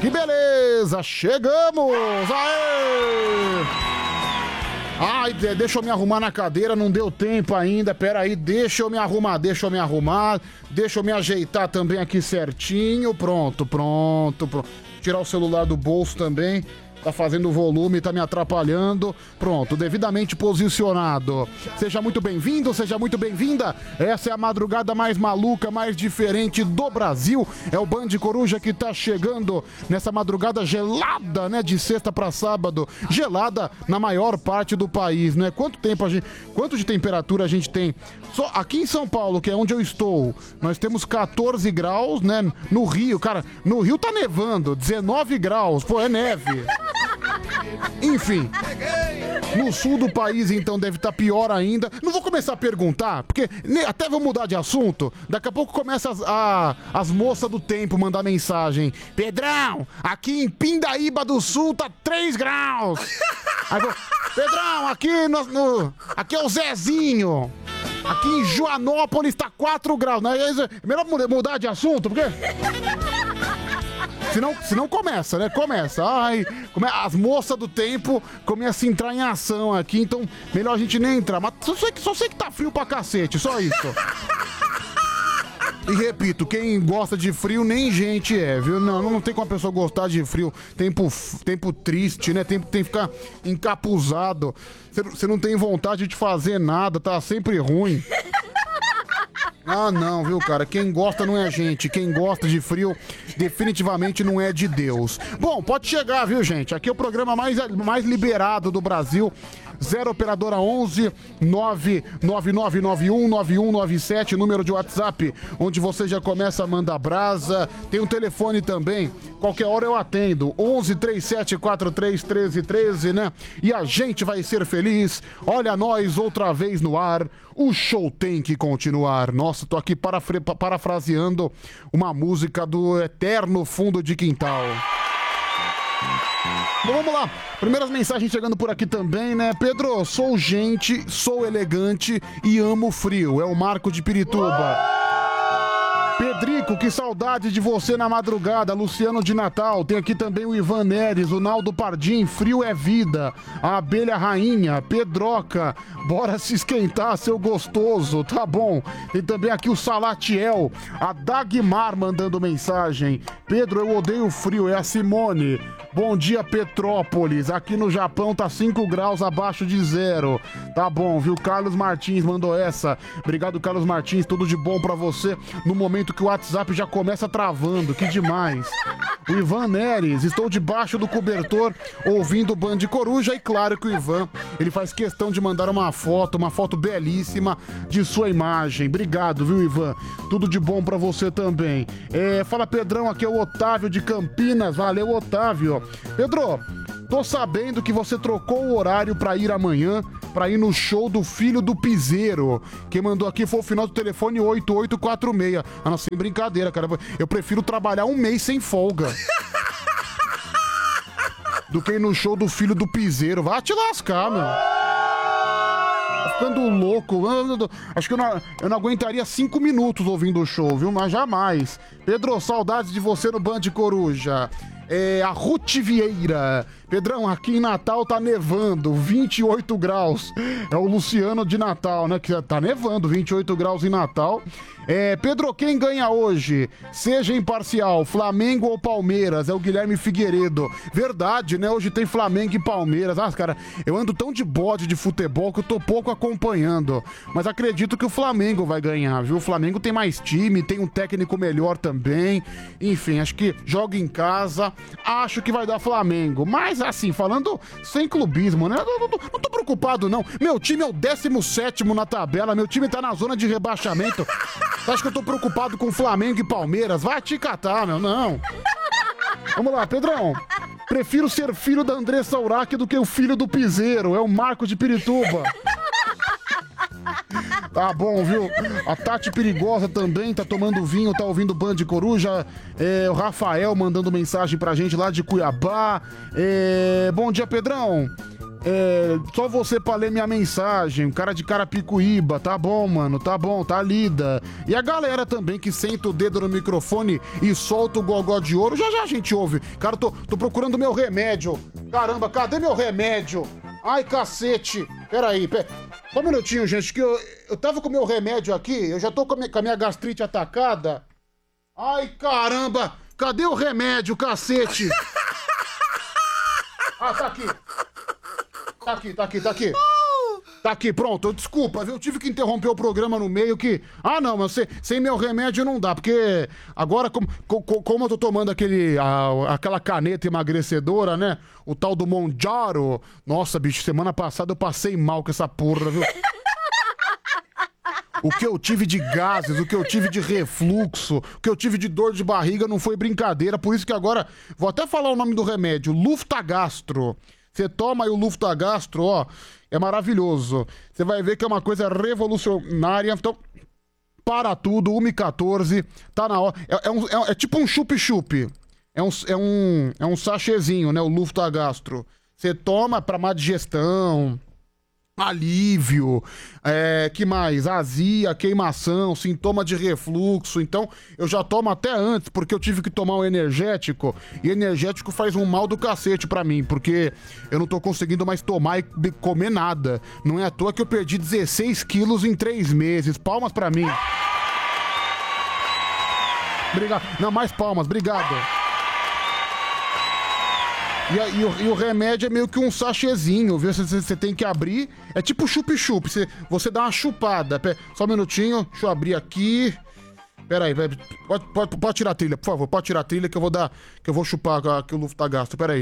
Que beleza, chegamos! Aê! Ai, deixa eu me arrumar na cadeira, não deu tempo ainda, peraí, deixa eu me arrumar, deixa eu me ajeitar também aqui certinho, pronto. Tirar o celular do bolso também. Tá fazendo volume, tá me atrapalhando. Pronto, devidamente posicionado. Seja muito bem-vindo, seja muito bem-vinda. Essa é a madrugada mais maluca, mais diferente do Brasil. É o Band Coruja que tá chegando nessa madrugada gelada, né? De sexta pra sábado. Gelada na maior parte do país, né? Quanto de temperatura a gente tem? Só aqui em São Paulo, que é onde eu estou, nós temos 14 graus, né? No Rio, cara, no Rio tá nevando, 19 graus. Pô, é neve. Enfim, no sul do país então deve estar pior ainda. Não vou começar a perguntar, porque até vou mudar de assunto. Daqui a pouco começa as moças do tempo mandar mensagem. Pedrão, aqui em Pindaíba do Sul tá 3 graus. Aí vou, Pedrão, aqui é o Zezinho. Aqui em Joanópolis tá 4 graus. Melhor mudar de assunto, porque... Senão começa, né? As moças do tempo começam a entrar em ação aqui, então melhor a gente nem entrar. Mas só sei que tá frio pra cacete, só isso. E repito, quem gosta de frio nem gente é, viu? Não tem como a pessoa gostar de frio. Tempo triste, né? Tempo tem que ficar encapuzado. Você não tem vontade de fazer nada, tá sempre ruim. Ah, não, viu, cara? Quem gosta não é gente. Quem gosta de frio definitivamente não é de Deus. Bom, pode chegar, viu, gente? Aqui é o programa mais liberado do Brasil. 0 operadora 11 99991 9197, número de WhatsApp, onde você já começa a mandar brasa. Tem um telefone também, qualquer hora eu atendo, 11 3743 1313, né? E a gente vai ser feliz. Olha nós outra vez no ar. O show tem que continuar. Nossa, tô aqui parafraseando uma música do Eterno Fundo de Quintal. Bom, vamos lá. Primeiras mensagens chegando por aqui também, né? Pedro, sou gente, sou elegante e amo frio. É o Marco de Pirituba. Pedrico, que saudade de você na madrugada. Luciano de Natal. Tem aqui também o Ivan Neres, o Naldo Pardim. Frio é vida. A Abelha Rainha. Pedroca. Bora se esquentar, seu gostoso. Tá bom. Tem também aqui o Salatiel. A Dagmar mandando mensagem. Pedro, eu odeio frio. É a Simone. Bom dia, Petrópolis. Aqui no Japão tá 5 graus abaixo de zero. Tá bom, viu? Carlos Martins mandou essa. Obrigado, Carlos Martins. Tudo de bom pra você. No momento que o WhatsApp já começa travando. Que demais. O Ivan Neres. Estou debaixo do cobertor ouvindo o Band Coruja. E claro que o Ivan, ele faz questão de mandar uma foto belíssima de sua imagem. Obrigado, viu, Ivan? Tudo de bom pra você também. Fala, Pedrão. Aqui é o Otávio de Campinas. Valeu, Otávio. Pedro, tô sabendo que você trocou o horário pra ir amanhã, pra ir no show do Filho do Piseiro. Quem mandou aqui foi o final do telefone 8846. Ah, não, sem brincadeira, cara. Eu prefiro trabalhar um mês sem folga do que ir no show do Filho do Piseiro. Vai te lascar, meu. Tá ficando louco. Acho que eu não aguentaria 5 minutos ouvindo o show, viu? Mas jamais. Pedro, saudades de você no Band Coruja. A Ruth Vieira. Pedrão, aqui em Natal tá nevando, 28 graus. É o Luciano de Natal, né? Que tá nevando, 28 graus em Natal. Pedro, quem ganha hoje? Seja imparcial, Flamengo ou Palmeiras? É o Guilherme Figueiredo. Verdade, né? Hoje tem Flamengo e Palmeiras. Ah, cara, eu ando tão de bode de futebol que eu tô pouco acompanhando. Mas acredito que o Flamengo vai ganhar, viu? O Flamengo tem mais time, tem um técnico melhor também. Enfim, acho que joga em casa. Acho que vai dar Flamengo. Mas assim, falando sem clubismo, né? Não tô preocupado, não. Meu time é o 17º na tabela. Meu time tá na zona de rebaixamento. Você acha que eu tô preocupado com Flamengo e Palmeiras? Vai te catar, meu. Não. Vamos lá, Pedrão. Prefiro ser filho da Andressa Urach do que o filho do Piseiro. É o Marco de Pirituba. Tá bom, viu? A Tati Perigosa também tá tomando vinho, tá ouvindo Band Coruja. O Rafael mandando mensagem pra gente lá de Cuiabá. Bom dia, Pedrão. Só você pra ler minha mensagem. Cara de Carapicuíba. Tá bom, mano. Tá bom, tá lida. E a galera também que senta o dedo no microfone e solta o gogó de ouro. Já já a gente ouve. Cara, tô procurando meu remédio. Caramba, cadê meu remédio? Ai, cacete. Peraí. Só um minutinho, gente, que eu tava com meu remédio aqui. Eu já tô com a minha gastrite atacada. Ai, caramba. Cadê o remédio, cacete? Ah, tá aqui. Tá aqui. Tá aqui, pronto. Desculpa, viu? Eu tive que interromper o programa no meio que... Ah, não, mas sem meu remédio não dá, porque agora, como eu tô tomando aquela caneta emagrecedora, né? O tal do Monjaro. Nossa, bicho, semana passada eu passei mal com essa porra, viu? O que eu tive de gases, o que eu tive de refluxo, o que eu tive de dor de barriga não foi brincadeira. Por isso que agora, vou até falar o nome do remédio, Luftagastro. Você toma aí o Luftagastro, ó, é maravilhoso. Você vai ver que é uma coisa revolucionária. Então, para tudo, 1h14, tá na hora. É tipo um chup-chup. É um sachêzinho, né, o Luftagastro. Você toma pra má digestão... alívio, que mais? Azia, queimação, sintoma de refluxo. Então, eu já tomo até antes, porque eu tive que tomar um energético. E energético faz um mal do cacete pra mim, porque eu não tô conseguindo mais tomar e comer nada. Não é à toa que eu perdi 16 quilos em 3 meses. Palmas pra mim. Obrigado. Não, mais palmas. Obrigado. E o remédio é meio que um sachêzinho, viu? Você tem que abrir. É tipo chup-chup. Você dá uma chupada. Só um minutinho. Deixa eu abrir aqui. Pera aí. Pode tirar a trilha, por favor. Pode tirar a trilha que eu vou chupar aqui o Luftagastro. Pera aí.